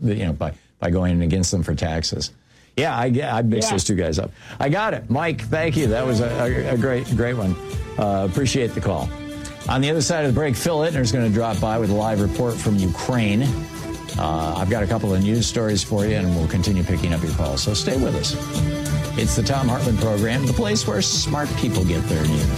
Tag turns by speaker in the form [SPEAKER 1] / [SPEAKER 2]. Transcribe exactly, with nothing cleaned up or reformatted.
[SPEAKER 1] you know, by, by going against them for taxes. Yeah, I, I mixed
[SPEAKER 2] Yeah.
[SPEAKER 1] those two guys up. I got it. Mike, thank you. That was a, a, a great, great one. Uh, appreciate the call. On the other side of the break, Phil Ittner is going to drop by with a live report from Ukraine. Uh, I've got a couple of news stories for you, and we'll continue picking up your calls. So stay with us. It's the Thom Hartmann Program, the place where smart people get their news.